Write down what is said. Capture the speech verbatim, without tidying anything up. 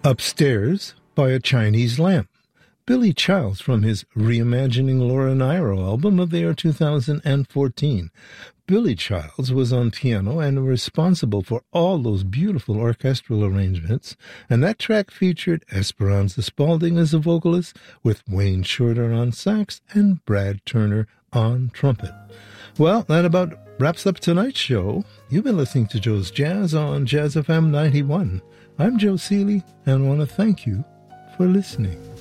Upstairs by a Chinese Lamp, Billy Childs from his Reimagining Laura Nyro album of the year two thousand fourteen. Billy Childs was on piano and responsible for all those beautiful orchestral arrangements, and that track featured Esperanza Spalding as a vocalist, with Wayne Shorter on sax and Brad Turner on trumpet. Well, that about wraps up tonight's show. You've been listening to Joe's Jazz on Jazz F M ninety-one. I'm Joe Seeley, and I want to thank you for listening.